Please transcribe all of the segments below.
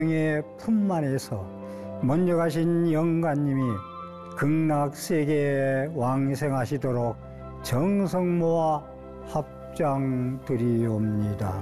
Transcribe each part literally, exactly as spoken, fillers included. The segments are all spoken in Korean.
의 품만에서 먼저 가신 영가님이 극락세계에 왕생하시도록 정성 모아 합장드리옵니다.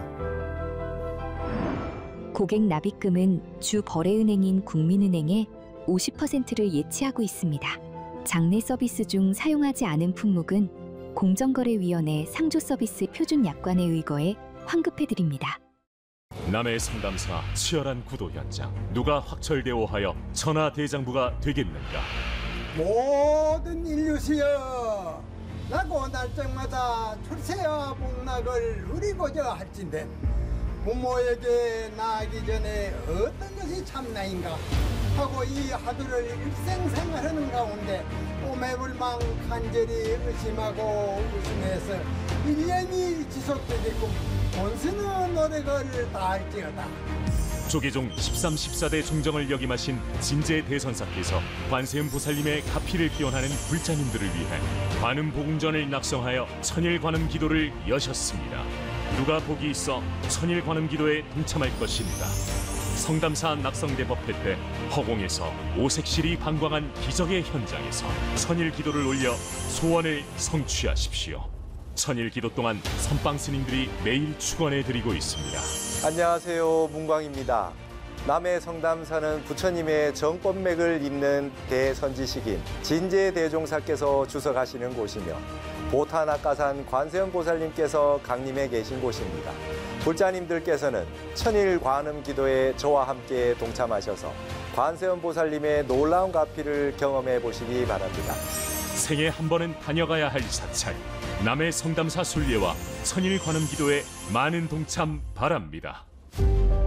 고객 납입금은 주 거래은행인 국민은행에 오십 퍼센트를 예치하고 있습니다. 장내 서비스 중 사용하지 않은 품목은 공정거래위원회 상조서비스 표준약관에 의거해 환급해드립니다. 남해 상담사 치열한 구도 현장. 누가 확철대오하여 천하대장부가 되겠는가? 모든 인류시여, 나고 날짜마다 출세와 복락을 누리고자 할진대 부모에게 나아가기 전에 어떤 것이 참나인가 하고 이 하루를 일생생활하는 가운데 오매불망 간절히 의심하고 의심해서 일 년이 지속되게끔 본스는 노력을 다할지어다. 조계종 십삼, 십사 대 종정을 역임하신 진제 대선사께서 관세음 보살님의 가피를 기원하는 불자님들을 위해 관음복음전을 낙성하여 천일관음 기도를 여셨습니다. 누가 복이 있어 천일관음 기도에 동참할 것인가? 성담사 낙성대법회 때 허공에서 오색실이 방광한 기적의 현장에서 천일 기도를 올려 소원을 성취하십시오. 천일 기도 동안 선방 스님들이 매일 축원해 드리고 있습니다. 안녕하세요, 문광입니다. 남해 성담사는 부처님의 정법맥을 잇는 대선지식인 진제대종사께서 주석하시는 곳이며 보타낙가산 관세음 보살님께서 강림해 계신 곳입니다. 불자님들께서는 천일 관음 기도에 저와 함께 동참하셔서 관세음 보살님의 놀라운 가피를 경험해 보시기 바랍니다. 생애 한 번은 다녀가야 할 사찰, 남해 성담사 순례와 천일 관음 기도에 많은 동참 바랍니다.